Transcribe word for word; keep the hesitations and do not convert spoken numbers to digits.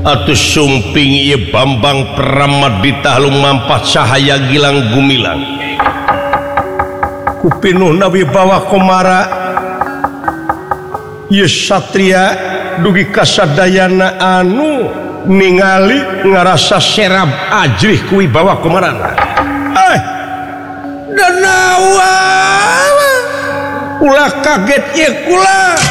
atuh sumping ieu Bambang Pramadita lumampat cahaya Gilang Gumilang kupinuhna wibawa komara ieu satria dugi kasadayana anu ningali ngarasa serab ajrih ku wibawa komarana eh dan nawa ulah kaget ieu kula